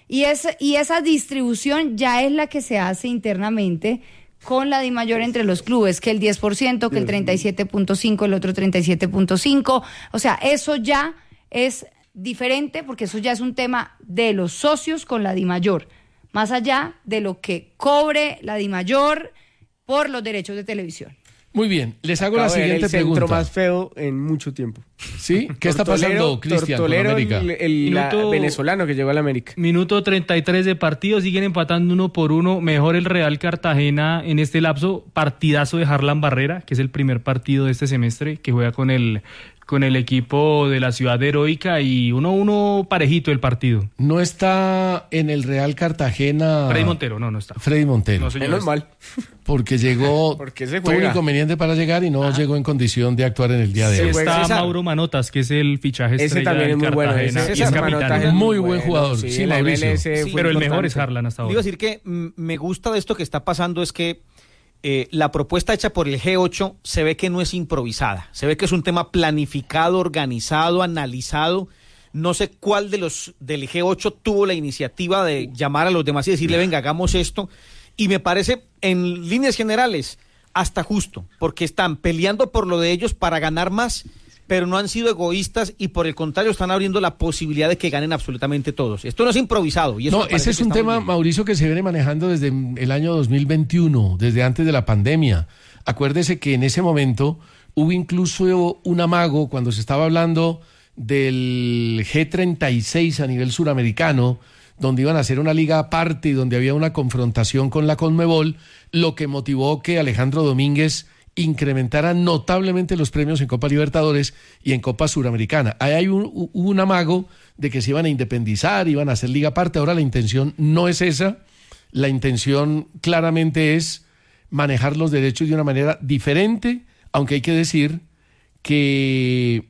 Y esa distribución ya es la que se hace internamente con la DIMAYOR entre los clubes, que el 10%, que el 37.5%, el otro 37.5%. O sea, eso ya es diferente porque eso ya es un tema de los socios con la DIMAYOR, más allá de lo que cobre la DIMAYOR por los derechos de televisión. Muy bien, les hago la siguiente pregunta. El centro más feo en mucho tiempo. ¿Sí? ¿Qué está pasando, Cristian, con América? El venezolano que llegó a la América. Minuto 33 de partido, siguen empatando 1-1. Mejor el Real Cartagena en este lapso. Partidazo de Harlan Barrera, que es el primer partido de este semestre, que juega con el equipo de la ciudad heroica, y 1-1 parejito el partido. No está en el Real Cartagena... Freddy Montero, no está. Freddy Montero. No, menos mal. Porque llegó, tuvo un inconveniente para llegar y no llegó en condición de actuar en el día de hoy. Está Mauro Manotas, que es el fichaje estrella del Cartagena. Ese y es capitán. Muy buen jugador. Sí, Mauricio. Sí, pero el mejor es Harlan hasta ahora. Digo decir que me gusta de esto que está pasando es que la propuesta hecha por el G8 se ve que no es improvisada, se ve que es un tema planificado, organizado, analizado. No sé cuál de los del G8 tuvo la iniciativa de llamar a los demás y decirle, venga, hagamos esto. Y me parece, en líneas generales, hasta justo, porque están peleando por lo de ellos para ganar más, pero no han sido egoístas y por el contrario están abriendo la posibilidad de que ganen absolutamente todos. Esto no es improvisado. Y eso no, ese es un tema, Mauricio, que se viene manejando desde el año 2021, desde antes de la pandemia. Acuérdese que en ese momento hubo incluso un amago cuando se estaba hablando del G36 a nivel suramericano, donde iban a hacer una liga aparte y donde había una confrontación con la Conmebol, lo que motivó que Alejandro Domínguez incrementara notablemente los premios en Copa Libertadores y en Copa Suramericana. Ahí hay un amago de que se iban a independizar, iban a hacer liga aparte. Ahora la intención no es esa, la intención claramente es manejar los derechos de una manera diferente, aunque hay que decir que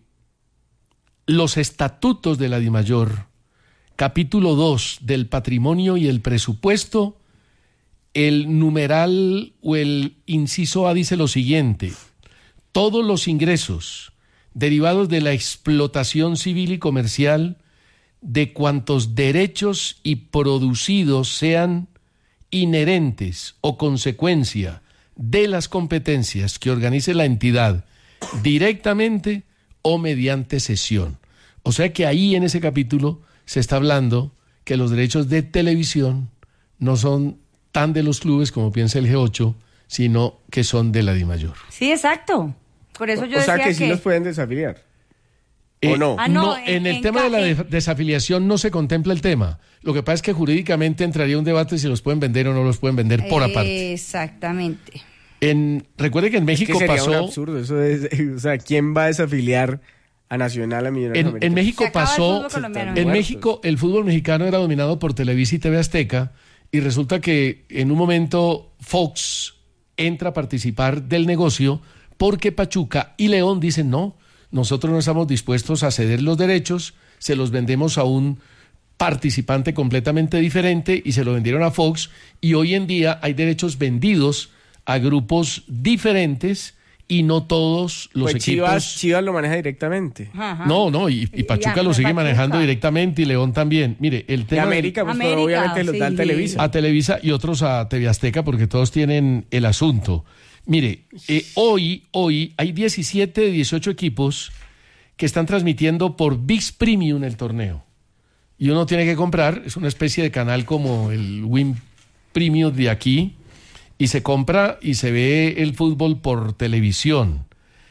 los estatutos de la DIMAYOR, capítulo 2 del patrimonio y el presupuesto, el numeral o el inciso A dice lo siguiente: todos los ingresos derivados de la explotación civil y comercial de cuantos derechos y producidos sean inherentes o consecuencia de las competencias que organice la entidad directamente o mediante cesión. O sea que ahí en ese capítulo se está hablando que los derechos de televisión no son tan de los clubes como piensa el G8, sino que son de la DIMAYOR. Sí, exacto. Por eso yo decía que sí los pueden desafiliar. ¿O no? No, en el tema de la desafiliación no se contempla el tema. Lo que pasa es que jurídicamente entraría un debate si los pueden vender o no los pueden vender por aparte. Exactamente. Recuerde que en México sería pasó... un absurdo, eso es, o sea, ¿quién va a desafiliar a Nacional, a Millonarios? En México pasó... En México el fútbol mexicano era dominado por Televisa y TV Azteca, y resulta que en un momento Fox entra a participar del negocio porque Pachuca y León dicen no, nosotros no estamos dispuestos a ceder los derechos, se los vendemos a un participante completamente diferente y se lo vendieron a Fox, y hoy en día hay derechos vendidos a grupos diferentes y no todos los equipos... Chivas lo maneja directamente. Ajá. No, y Pachuca lo sigue manejando directamente, y León también. Mire, el tema... Y América, pues obviamente los da a Televisa. A Televisa y otros a TV Azteca, porque todos tienen el asunto. Mire, hoy hay 17 de 18 equipos que están transmitiendo por ViX Premium el torneo. Y uno tiene que comprar, es una especie de canal como el Win Premium de aquí, y se compra y se ve el fútbol por televisión.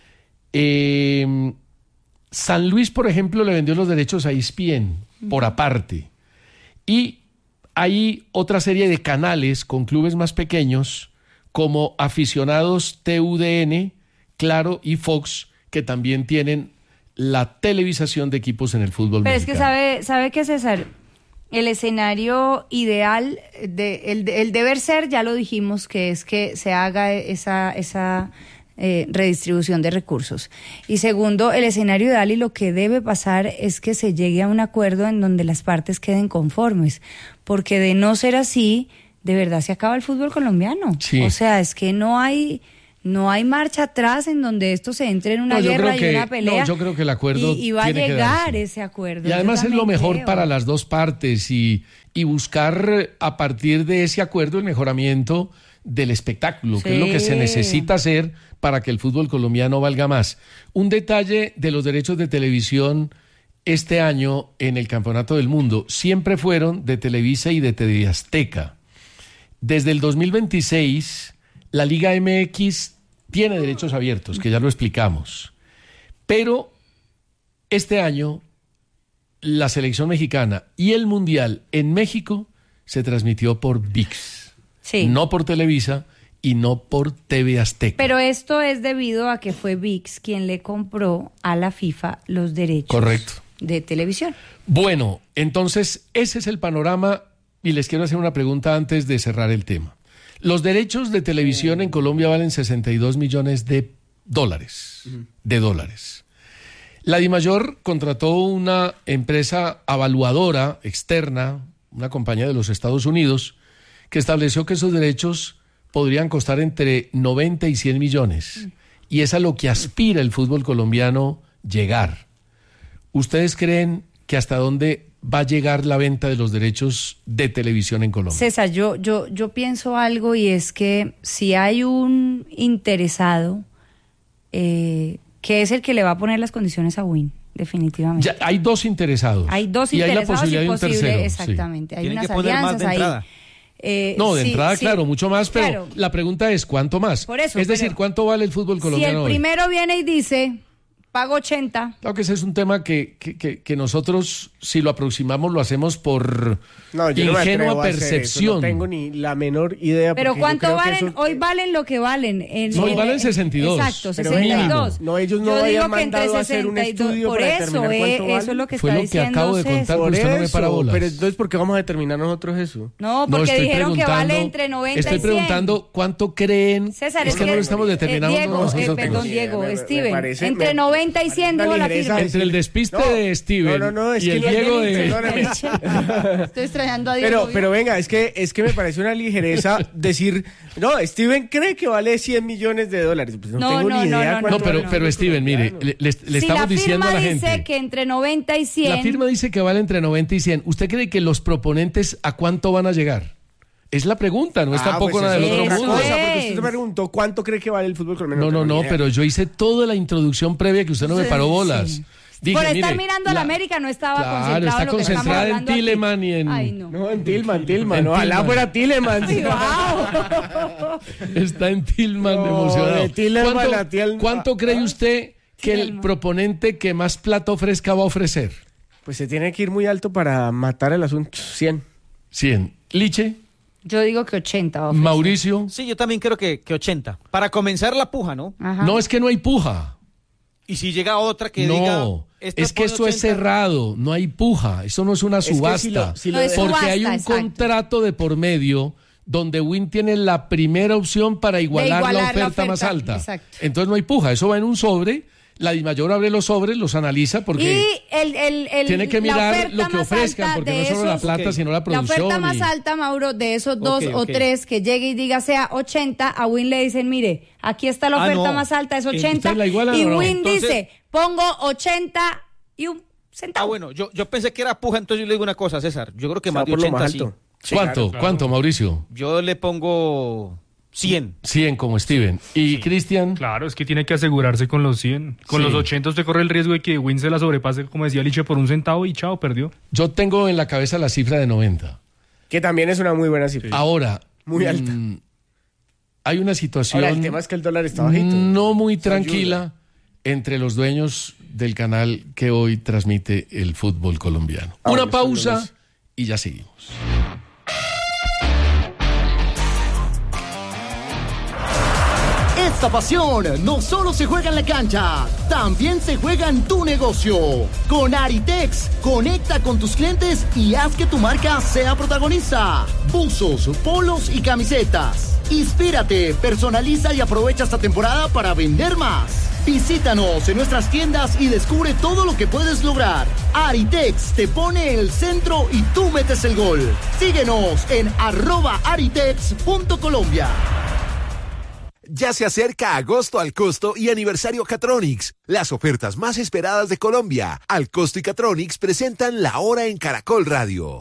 San Luis, por ejemplo, le vendió los derechos a ESPN por aparte. Y hay otra serie de canales con clubes más pequeños, como Aficionados TUDN, Claro y Fox, que también tienen la televisación de equipos en el fútbol mexicano. Pero es que sabe que, César, el escenario ideal, el deber ser, ya lo dijimos, que es que se haga esa redistribución de recursos. Y segundo, el escenario ideal y lo que debe pasar es que se llegue a un acuerdo en donde las partes queden conformes, porque de no ser así, de verdad se acaba el fútbol colombiano. Sí. O sea, es que no hay No hay marcha atrás en donde esto se entre en una guerra y una pelea. No, yo creo que el acuerdo y va a tiene que llegar darse. ese acuerdo. Y además Yo es lo también mejor creo. para las dos partes y buscar a partir de ese acuerdo el mejoramiento del espectáculo, que es lo que se Sí. necesita hacer para que el fútbol colombiano valga más. Un detalle de los derechos de televisión este año en el Campeonato del Mundo siempre fueron de Televisa y de TV Azteca. Desde el 2026, la Liga MX tiene derechos abiertos, que ya lo explicamos. Pero este año, la selección mexicana y el Mundial en México se transmitió por ViX. Sí. No por Televisa y no por TV Azteca. Pero esto es debido a que fue ViX quien le compró a la FIFA los derechos Correcto. de televisión. Bueno, entonces ese es el panorama y les quiero hacer una pregunta antes de cerrar el tema. Los derechos de televisión en Colombia valen 62 millones de dólares. La DIMAYOR contrató una empresa avaluadora externa, una compañía de los Estados Unidos, que estableció que esos derechos podrían costar entre 90 y 100 millones. Y es a lo que aspira el fútbol colombiano llegar. ¿Ustedes creen que hasta dónde va a llegar la venta de los derechos de televisión en Colombia? César, yo pienso algo y es que si hay un interesado que es el que le va a poner las condiciones a Win, definitivamente. Ya, hay dos interesados. Hay dos y hay la interesados posibilidad y de un posible, tercero. exactamente. Hay Tienen unas que poner más alianzas de ahí. entrada. No, de Sí, entrada, sí. claro, mucho más, pero Claro. la pregunta es, ¿cuánto más? Por eso, es decir, pero ¿cuánto vale el fútbol Si colombiano el hoy? primero viene y dice, pago 80, Claro que ese es un tema que nosotros, si lo aproximamos, lo hacemos por No, yo no me ingenua atrevo a hacer eso, percepción. no tengo ni la menor idea. pero porque yo ¿cuánto creo que valen? eso- Hoy valen lo que valen. No, hoy valen 62. Exacto, Pero 62. venga, no, ellos no Yo habían digo que entre mandado a hacer un 62, estudio por para eso, determinar cuánto eso vale. es lo que Fue está lo que diciendo acabo de César. contar. Por usted no me eso, para bolas. pero entonces, ¿por qué vamos a determinar nosotros eso? No, porque estoy dijeron que preguntando- vale entre 90 Estoy y 100. preguntando cuánto creen. César, es que no lo estamos determinando Diego, nosotros. perdón, Diego, Me Steven, parece- entre me 90 y 100 dijo la ligereza firma. Entre el despiste No, de Steven no, es y que el no hay Diego delito, de... perdóname. Estoy extrañando a Diego. Pero venga, es que me parece una ligereza decir, no, Steven cree que vale 100 millones de dólares. Pues no, No, tengo no, ni no, idea no, cuánto No, pero, vale pero el Steven, mire, colombiano. le si estamos la diciendo firma a la dice gente. que entre 90 y 100... La firma dice que vale entre 90 y 100. ¿Usted cree que los proponentes a cuánto van a llegar? Es la pregunta, no es tampoco pues nada del eso es otro otra mundo. cosa, porque es. usted me preguntó cuánto cree que vale el fútbol colombiano. No, tengo ni idea. pero yo hice toda la introducción previa que usted no me paró bolas. Sí. Dije, Por estar mire, mirando a la América no estaba Claro, concentrado está en lo que estamos concentrada en hablando aquí. Tielemans y en... Ay, no. No, en Tillman, En ojalá Tillman. fuera Tielemans. Ay, wow. Está en Tillman No, emocionado. de Tielemans a Tillman. ¿Cuánto cree usted que el Tielemans. proponente que más plata ofrezca va a ofrecer? Pues se tiene que ir muy alto para matar el asunto. 100. 100. Liche, Yo digo que 80. va a ofrecer. Mauricio. Sí, yo también creo que 80. Para comenzar la puja, ¿no? Ajá. No, es que no hay puja. Y si llega otra que diga... No, esta es que pone esto es 80. cerrado, no hay puja, eso no es una que si subasta, lo- si lo- No es porque subasta, hay un exacto. contrato de por medio donde Win tiene la primera opción para igualar, igualar la la oferta más oferta, alta. exacto. Entonces no hay puja, eso va en un sobre, la DIMAYOR abre los sobres, los analiza porque Y el tiene que la mirar oferta lo que más ofrezcan, alta porque de no es solo la esos- plata, Ok. sino la La producción. oferta más y- alta, Mauro, de esos dos Ok, o ok. tres que llegue y diga sea 80, a Win le dicen, mire, aquí está la Ah, oferta no. más alta, es 80. ¿Ustedes la igualan Y o no? Win Entonces- dice, pongo 80 y un centavo. Bueno, yo pensé que era puja, entonces yo le digo una cosa, César. Yo creo que Se más va de por lo 80 más sí. alto. ¿Cuánto? ¿Cuánto, Mauricio? Yo le pongo 100. 100 como Steven. ¿Y Cristian? Claro, es que tiene que asegurarse con los 100. Con Sí. los 80 usted corre el riesgo de que Win se la sobrepase, como decía Liche, por un centavo y chao, perdió. Yo tengo en la cabeza la cifra de 90. Que también es una muy buena cifra. Ahora, Muy alta. hay una situación Ahora, el tema es que el dólar está bajito. no muy Eso tranquila entre los dueños del canal que hoy transmite el fútbol colombiano. Ah, Una bueno, pausa entonces- y ya seguimos. Esta pasión no solo se juega en la cancha, también se juega en tu negocio. Con Aritex, conecta con tus clientes y haz que tu marca sea protagonista. Buzos, polos y camisetas. Inspírate, personaliza y aprovecha esta temporada para vender más. Visítanos en nuestras tiendas y descubre todo lo que puedes lograr. Aritex te pone el centro y tú metes el gol. Síguenos en @aritex.colombia. Ya se acerca agosto al costo y aniversario Catronics, las ofertas más esperadas de Colombia. Al costo y Catronics presentan La Hora en Caracol Radio.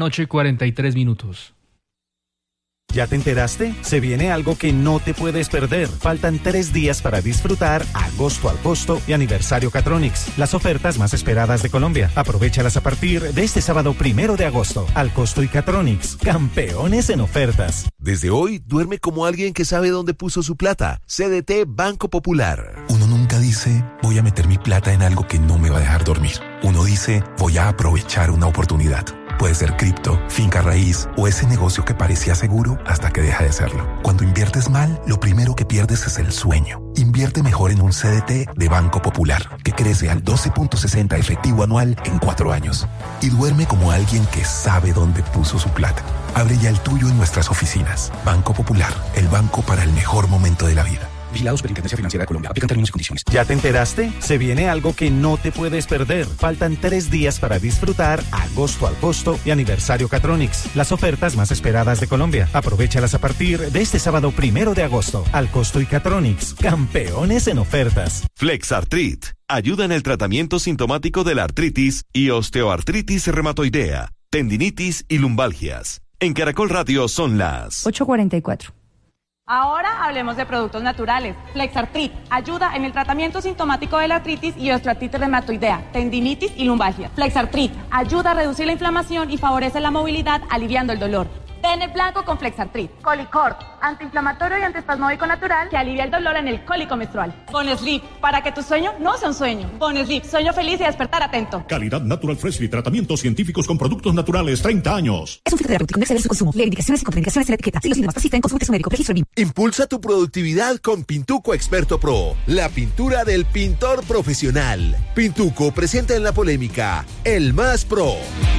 8:43 a.m. ¿Ya te enteraste? Se viene algo que no te puedes perder. Faltan 3 días para disfrutar agosto al costo y aniversario Catronics, las ofertas más esperadas de Colombia. Aprovéchalas a partir de este sábado 1 de agosto. Al costo y Catronics, campeones en ofertas. Desde hoy, duerme como alguien que sabe dónde puso su plata. CDT Banco Popular. Uno nunca dice, voy a meter mi plata en algo que no me va a dejar dormir. Uno dice, voy a aprovechar una oportunidad. Puede ser cripto, finca raíz o ese negocio que parecía seguro hasta que deja de serlo. Cuando inviertes mal, lo primero que pierdes es el sueño. Invierte mejor en un CDT de Banco Popular, que crece al 12.60 efectivo anual en 4 años. Y duerme como alguien que sabe dónde puso su plata. Abre ya el tuyo en nuestras oficinas. Banco Popular, el banco para el mejor momento de la vida. Vigilado Superintendencia Financiera de Colombia. Aplican términos y condiciones. ¿Ya te enteraste? Se viene algo que no te puedes perder. Faltan 3 días para disfrutar agosto al costo y aniversario Catronics, las ofertas más esperadas de Colombia. Aprovéchalas a partir de este sábado 1 de agosto. Al costo y Catronics, campeones en ofertas. Flexartrit ayuda en el tratamiento sintomático de la artritis y osteoartritis reumatoidea, tendinitis y lumbalgias. En Caracol Radio son las 8:44. Ahora hablemos de productos naturales. Flexartrit ayuda en el tratamiento sintomático de la artritis y osteoartritis reumatoidea, tendinitis y lumbalgia. Flexartrit ayuda a reducir la inflamación y favorece la movilidad, aliviando el dolor. Ten el blanco con Flexartrit. Colicort, antiinflamatorio y antiespasmódico natural que alivia el dolor en el cólico menstrual. Bonesleep, para que tu sueño no sea un sueño. Bonesleep, sueño feliz y despertar atento. Calidad Natural Freshly, tratamientos científicos con productos naturales, 30 años. Es un fitoterapéutico, no exceder su consumo. Lee indicaciones y contraindicaciones en la etiqueta. Si los síntomas persisten, consulte su médico. Registro BIM. Impulsa tu productividad con Pintuco Experto Pro, la pintura del pintor profesional. Pintuco presenta en la polémica El Más Pro.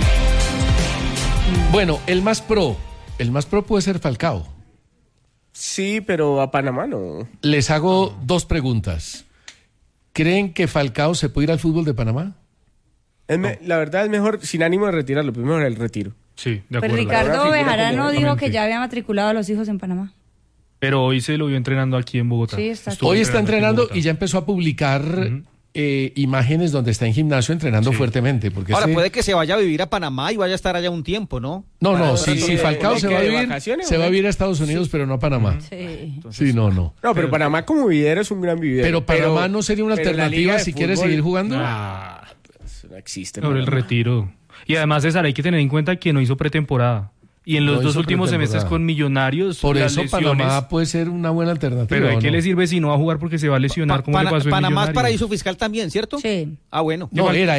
Bueno, el más pro puede ser Falcao. Sí, pero a Panamá no. Les hago 2 preguntas. ¿Creen que Falcao se puede ir al fútbol de Panamá? La verdad es mejor, sin ánimo de retirarlo, primero el retiro. Sí, de Pero acuerdo. Ricardo Bejarano dijo que ya había matriculado a los hijos en Panamá. Pero hoy se lo vio entrenando aquí en Bogotá. Sí, está Hoy está entrenando y ya empezó a publicar imágenes donde está en gimnasio entrenando fuertemente. Porque ahora puede que se vaya a vivir a Panamá y vaya a estar allá un tiempo, ¿no? No, si Falcao se va a vivir a Estados Unidos, pero no a Panamá. Sí. Sí, no. No, pero Panamá como vividero es un gran vividero. Pero Panamá no sería una alternativa si quiere seguir jugando. No existe. Sobre el retiro. Y además, César, hay que tener en cuenta que no hizo pretemporada. Y en los 2 últimos semestres con Millonarios, por eso Panamá puede ser una buena alternativa. Pero ¿de qué le sirve si no va a jugar porque se va a lesionar? ¿Cómo le pasó en Panamá Millonarios? es paraíso fiscal también, ¿cierto? Sí. Ah, bueno. No, era.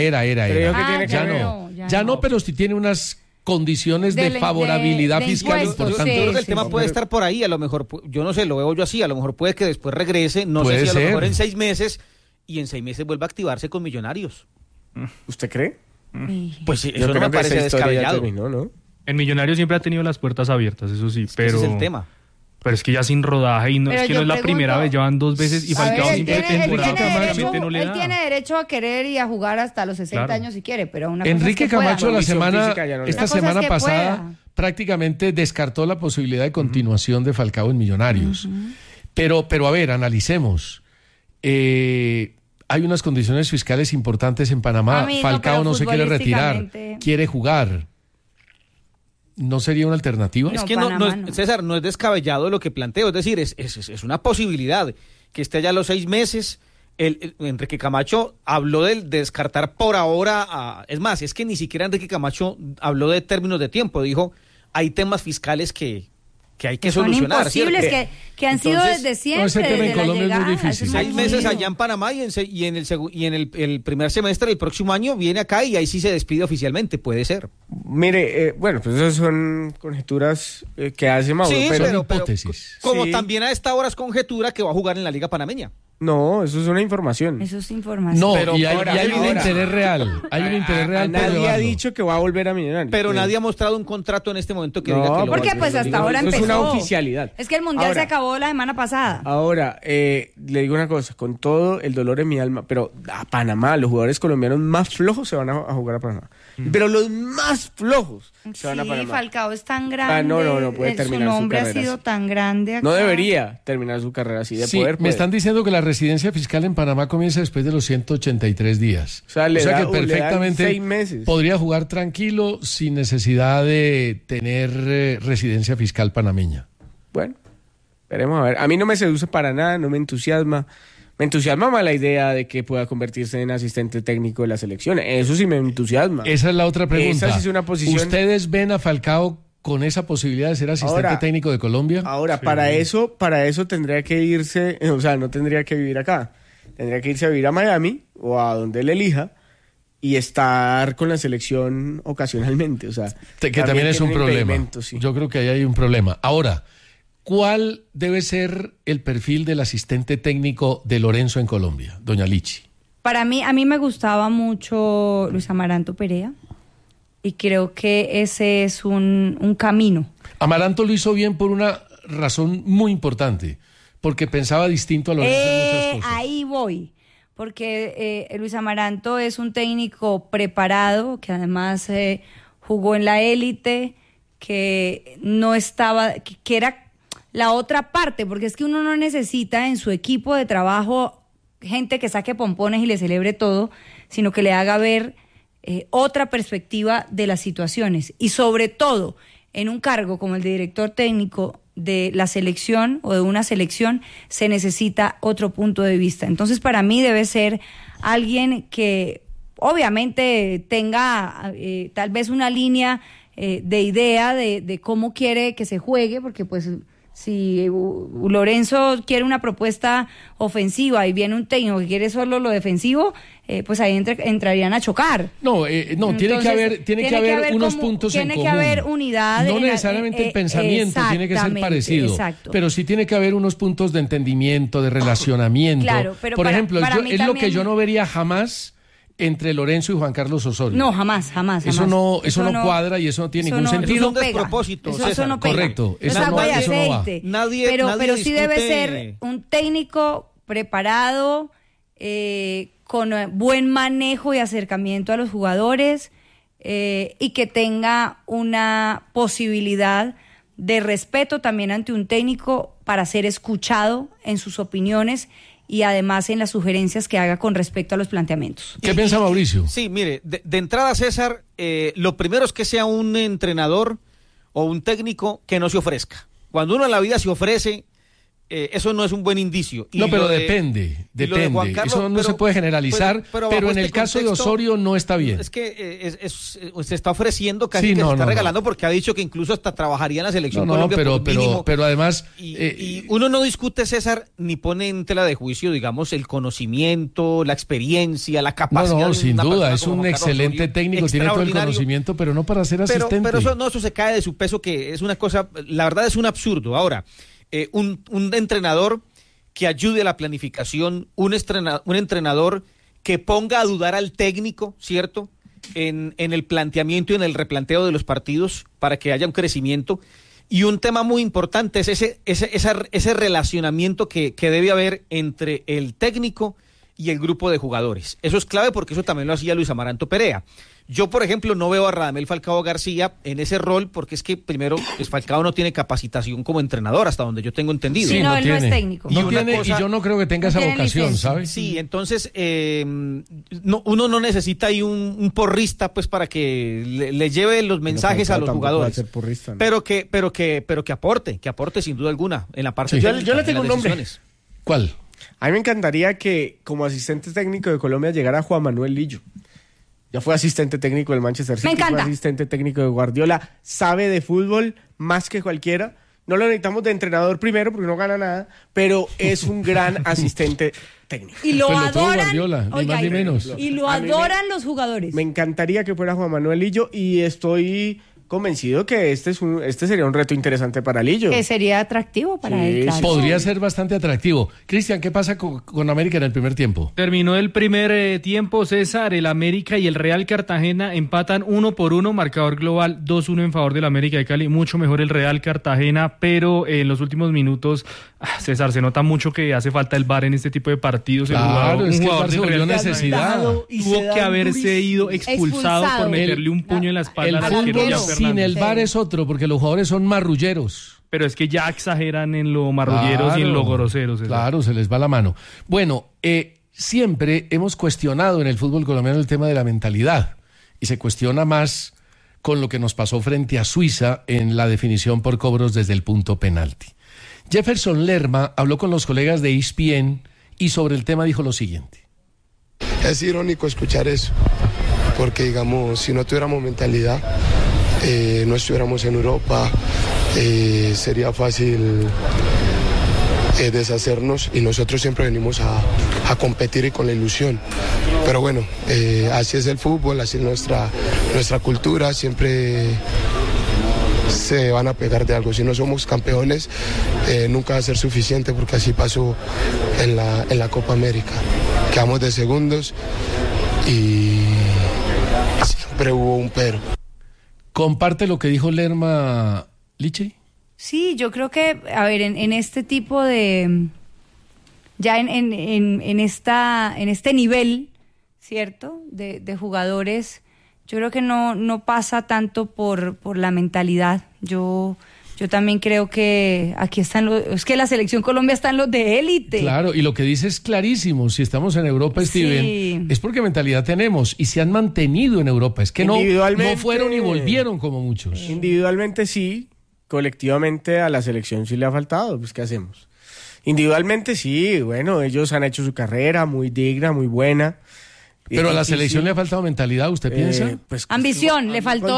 Ya no, pero sí tiene unas condiciones de favorabilidad fiscal importantes. Yo creo que el tema puede estar por ahí, a lo mejor, yo no sé, lo veo yo así, a lo mejor puede que después regrese, no sé si a lo mejor en 6 meses, y en 6 meses vuelva a activarse con Millonarios. ¿Usted cree? Pues sí, eso no me parece descabellado. Terminó, ¿no? En Millonarios siempre ha tenido las puertas abiertas, eso sí, pero... Ese es el tema. Pero es que ya sin rodaje y no es que no es la primera vez, llevan 2 veces y Falcao siempre él tiene derecho a querer y a jugar hasta los 60 años si quiere, pero una Enrique cosa es que Camacho esta semana pasada prácticamente descartó la posibilidad de continuación de Falcao en Millonarios. Pero a ver, analicemos. Hay unas condiciones fiscales importantes en Panamá. Falcao no se quiere retirar, quiere jugar. ¿No sería una alternativa? Es que no, César, no es descabellado lo que planteo. Es decir, es una posibilidad que esté allá a los 6 meses. Enrique Camacho habló de descartar por ahora. Es más, es que ni siquiera Enrique Camacho habló de términos de tiempo. Dijo, hay temas fiscales que hay que solucionar. Son imposibles, que han sido desde siempre. Ese tema en Colombia es muy difícil. 6 meses allá en Panamá y en el primer semestre del próximo año viene acá y ahí sí se despide oficialmente, puede ser. Mire, bueno, pues esas son conjeturas que hace Mauro. Sí, pero hipótesis. Como también a esta hora es conjetura que va a jugar en la Liga Panameña. No, eso es una información. Eso es información. No, Pero y hay ahora- un interés real. Hay un interés real por Nadie ha llevarlo. dicho que va a volver a Millonarios. Pero nadie ha mostrado un contrato en este momento que No, diga que lo Porque va a pues volver. hasta ahora eso empezó. es una oficialidad. Es que el Mundial Ahora- se acabó la semana pasada. Ahora, le digo una cosa, con todo el dolor en mi alma, pero a Panamá, los jugadores colombianos más flojos se van a jugar a Panamá. Pero los más flojos se van a Sí, Panamá. Falcao es tan grande. No puede terminar su su nombre ha carrera sido así. tan grande acá. No debería terminar su carrera así de Sí, poder. me están diciendo que la residencia fiscal en Panamá comienza después de los 183 días. O sea, le que dan perfectamente 6 meses. podría jugar tranquilo sin necesidad de tener residencia fiscal panameña. Bueno, veremos a ver. A mí no me seduce para nada, no me entusiasma. Me entusiasma más la idea de que pueda convertirse en asistente técnico de la selección. Eso sí me entusiasma. Esa es la otra pregunta. Esa sí es una posición. ¿Ustedes ven a Falcao con esa posibilidad de ser asistente Ahora- técnico de Colombia? Ahora, para eso tendría que irse, o sea, no tendría que vivir acá. Tendría que irse a vivir a Miami o a donde él elija y estar con la selección ocasionalmente. O sea, Que también es un tiene problema. impedimento, sí. Yo creo que ahí hay un problema. Ahora, ¿cuál debe ser el perfil del asistente técnico de Lorenzo en Colombia, doña Lichi? A mí me gustaba mucho Luis Amaranto Perea y creo que ese es un camino. Amaranto lo hizo bien por una razón muy importante, porque pensaba distinto a Lorenzo en muchas cosas. Ahí voy, porque Luis Amaranto es un técnico preparado, que además jugó en la élite, que no estaba, que era la otra parte, porque es que uno no necesita en su equipo de trabajo gente que saque pompones y le celebre todo, sino que le haga ver otra perspectiva de las situaciones. Y sobre todo, en un cargo como el de director técnico de la selección o de una selección, se necesita otro punto de vista. Entonces, para mí debe ser alguien que obviamente tenga tal vez una línea de idea de cómo quiere que se juegue, porque pues si Lorenzo quiere una propuesta ofensiva y viene un técnico que quiere solo lo defensivo, pues ahí entrarían a chocar. No, tiene que haber unos puntos en común. Tiene que haber unidad. No necesariamente el pensamiento tiene que ser parecido, exacto. pero sí tiene que haber unos puntos de entendimiento, de relacionamiento. Claro, pero por ejemplo, para mí es lo que también- yo no vería jamás entre Lorenzo y Juan Carlos Osorio. No, jamás. Eso no cuadra y eso no tiene ningún sentido. Eso es un despropósito, Eso César. no pega. Correcto, Es eso agua y eso no va. aceite. Nadie pero sí debe discute- ser un técnico preparado, con buen manejo y acercamiento a los jugadores, y que tenga una posibilidad de respeto también ante un técnico para ser escuchado en sus opiniones y además en las sugerencias que haga con respecto a los planteamientos. ¿Qué piensa Mauricio? Sí, mire, de entrada, César, lo primero es que sea un entrenador o un técnico que no se ofrezca. Cuando uno en la vida se ofrece, eso no es un buen indicio. Y No, pero lo de- depende. y lo de Juan Carlos, Eso no pero- se puede generalizar, pero pero bajo en el este caso de contexto, Osorio no está bien. Es que se está ofreciendo casi Sí, que no, se está no, regalando porque ha dicho que incluso hasta trabajaría en la selección No, Colombia por mínimo. pero además... Y uno no discute, César, ni pone en tela de juicio, digamos, el conocimiento, la experiencia, la capacidad. No, de sin una duda, persona es como un Juan Carlos excelente Osorio, técnico, tiene todo el extraordinario. conocimiento, pero no para ser Pero asistente. eso se cae de su peso, que es una cosa, la verdad es un absurdo. Ahora, un entrenador que ayude a la planificación, un entrenador que ponga a dudar al técnico, ¿cierto? En el planteamiento y en el replanteo de los partidos para que haya un crecimiento. Y un tema muy importante es ese relacionamiento que debe haber entre el técnico y el grupo de jugadores. Eso es clave porque eso también lo hacía Luis Amaranto Perea. Yo, por ejemplo, no veo a Radamel Falcao García en ese rol porque es que, primero, pues Falcao no tiene capacitación como entrenador, hasta donde yo tengo entendido. Sí, no, él no es técnico. No tiene, y yo no creo que tenga esa vocación, ¿sabes? Sí, entonces uno no necesita ahí un porrista pues para que le lleve los mensajes a los jugadores. Porrista, ¿no? Pero que aporte sin duda alguna en la parte Sí. técnica, Yo le en tengo las un nombre. decisiones. ¿Cuál? A mí me encantaría que como asistente técnico de Colombia llegara Juan Manuel Lillo. Ya fue asistente técnico del Manchester City, Me encanta. fue asistente técnico de Guardiola, sabe de fútbol más que cualquiera. No lo necesitamos de entrenador primero porque no gana nada, pero es un gran asistente técnico. Y lo Pues lo tuvo adoran. Guardiola, ni oiga, más ni menos. Y lo A mí adoran los jugadores. Me encantaría que fuera Juan Manuel Lillo y estoy convencido que este sería un reto interesante para Lillo. Que sería atractivo para él. Claro. Podría ser bastante atractivo. Cristian, ¿qué pasa con América en el primer tiempo? Terminó el primer tiempo, César. El América y el Real Cartagena empatan 1-1, marcador global 2-1 en favor del América de Cali. Mucho mejor el Real Cartagena, pero en los últimos minutos, César, se nota mucho que hace falta el VAR en este tipo de partidos. Claro, es que el VAR se volvió necesidad. Tuvo que haberse ido expulsado por meterle un puño en la espalda al arquero Jan Fernández. Sin el VAR es otro, porque los jugadores son marrulleros. Pero es que ya exageran en lo marrulleros y en lo groseros. Claro, se les va la mano. Bueno, siempre hemos cuestionado en el fútbol colombiano el tema de la mentalidad. Y se cuestiona más con lo que nos pasó frente a Suiza en la definición por cobros desde el punto penalti. Jefferson Lerma habló con los colegas de ESPN y sobre el tema dijo lo siguiente. Es irónico escuchar eso, porque digamos, si no tuviéramos mentalidad, no estuviéramos en Europa, sería fácil deshacernos, y nosotros siempre venimos a competir y con la ilusión. Pero bueno, así es el fútbol, así es nuestra cultura, siempre se van a pegar de algo. Si no somos campeones, nunca va a ser suficiente, porque así pasó en la Copa América. Quedamos de segundos y siempre hubo un pero. ¿Comparte lo que dijo Lerma, Liche? Sí, yo creo que, a ver, en este tipo de... Ya en este nivel, ¿cierto? De jugadores, yo creo que no pasa tanto por la mentalidad. Yo también creo que aquí están es que la selección Colombia está en los de élite. Claro, y lo que dice es clarísimo. Si estamos en Europa, Steven, sí, es porque mentalidad tenemos y se han mantenido en Europa. Es que no fueron y volvieron como muchos. Individualmente sí, colectivamente a la selección sí le ha faltado. Pues ¿qué hacemos? Individualmente sí, bueno, ellos han hecho su carrera muy digna, muy buena. Pero a la selección le ha faltado mentalidad, ¿usted piensa? Pues, ambición, le faltó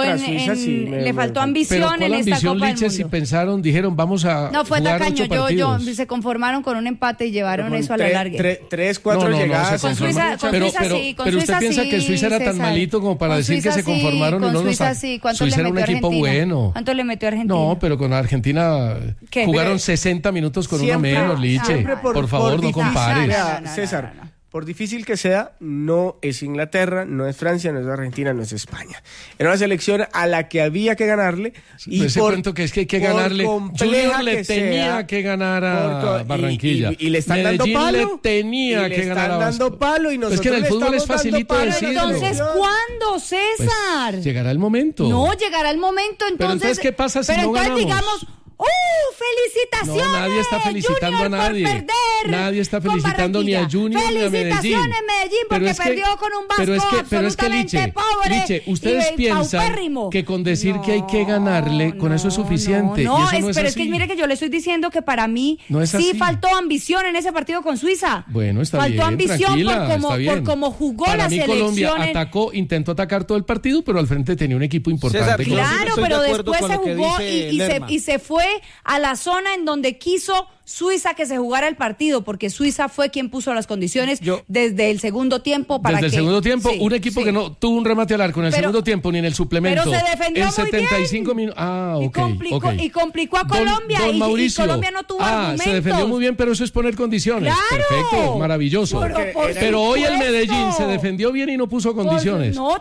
le faltó ambición en esta Copa del Mundo. Si pensaron, dijeron, vamos a no, fue jugar tacaño, 8 partidos. Se conformaron con un empate y llevaron eso a la larga. 3-4 llegadas. Con Suiza sí. Pero usted piensa que Suiza era tan malito como para decir que se conformaron y no lo saben. Suiza era un equipo bueno. ¿Cuánto le metió a Argentina? No, pero con Argentina jugaron 60 minutos con uno menos, Liche. Por favor, no compares. César, por difícil que sea, no es Inglaterra, no es Francia, no es Argentina, no es España. Era una selección a la que había que ganarle. Y ese cuento que es que hay que ganarle. Junior le tenía que ganar a Barranquilla. Y le están dando palo. Le tenía que ganar a Vasco. Dando palo y nosotros es que en el fútbol es facilito decirlo. Entonces, ¿cuándo, César? Pues llegará el momento. No, llegará el momento. Entonces, pero entonces, ¿qué pasa si no ganamos? Digamos, ¡felicitaciones! No, nadie está felicitando Junior a nadie. Nadie está felicitando ni a Junior ni a Medellín. Felicitaciones, Medellín, porque perdió con un Vasco absolutamente pobre. Liche, ustedes piensan que con decir que hay que ganarle, con eso es suficiente. Pero es que mire que yo le estoy diciendo que para mí sí faltó ambición en ese partido con Suiza. Bueno, está bien, faltó ambición por cómo jugó la selección. Para mí Colombia intentó atacar todo el partido, pero al frente tenía un equipo importante. Claro, pero después se jugó y se fue a la zona en donde quiso Suiza que se jugara el partido, porque Suiza fue quien puso las condiciones desde el segundo tiempo para desde el segundo tiempo, un equipo que no tuvo un remate al arco en el segundo tiempo ni en el suplemento. Pero se defendió en 75 muy bien. minutos. Y complicó a Colombia. Don Mauricio, y Colombia no tuvo argumentos. Se defendió muy bien, pero eso es poner condiciones. ¡Claro! Perfecto, maravilloso. Pero hoy el Medellín se defendió bien y no puso condiciones. No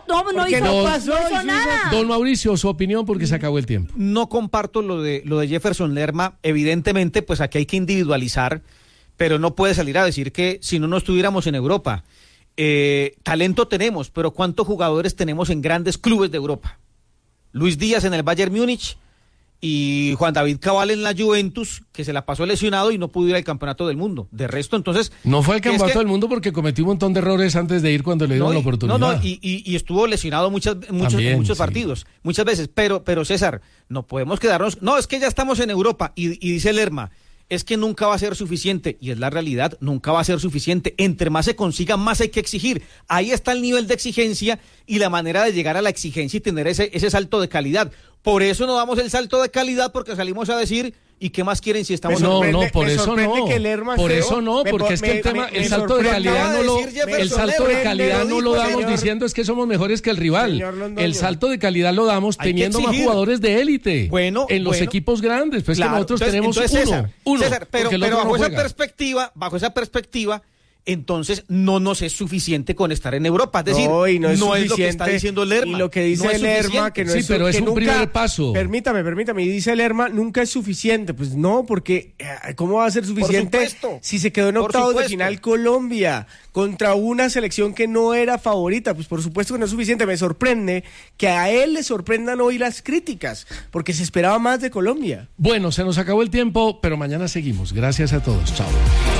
hizo nada. Don Mauricio, su opinión, porque se acabó el tiempo. No comparto lo de Jefferson Lerma. Evidentemente, pues aquí hay que individualizar, pero no puede salir a decir que si no estuviéramos en Europa. Talento tenemos, pero ¿cuántos jugadores tenemos en grandes clubes de Europa? Luis Díaz en el Bayern Múnich y Juan David Cabal en la Juventus, que se la pasó lesionado y no pudo ir al Campeonato del Mundo. De resto, entonces... No fue al Campeonato del Mundo porque cometió un montón de errores antes de ir cuando le dieron la oportunidad. Y estuvo lesionado muchos partidos, muchas veces. Pero César, no podemos quedarnos... No, es que ya estamos en Europa y dice Lerma, es que nunca va a ser suficiente, y es la realidad, nunca va a ser suficiente. Entre más se consiga, más hay que exigir. Ahí está el nivel de exigencia y la manera de llegar a la exigencia y tener ese salto de calidad. Por eso no damos el salto de calidad, porque salimos a decir ¿Y qué más quieren si estamos... No, por eso no. Por eso no, porque es que el tema, el salto de calidad no lo damos diciendo es que somos mejores que el rival. El salto de calidad lo damos teniendo más jugadores de élite en los equipos grandes. Pues claro, que nosotros tenemos uno. César, pero bajo esa perspectiva, entonces no nos es suficiente con estar en Europa. Es decir, no es lo que está diciendo Lerma. Y lo que dice Lerma, que no es pero es un primer paso. Permítame, y dice Lerma, nunca es suficiente. Pues no, porque ¿cómo va a ser suficiente si se quedó en octavos de final Colombia contra una selección que no era favorita? Pues por supuesto que no es suficiente. Me sorprende que a él le sorprendan hoy las críticas, porque se esperaba más de Colombia. Bueno, se nos acabó el tiempo, pero mañana seguimos. Gracias a todos. Chao.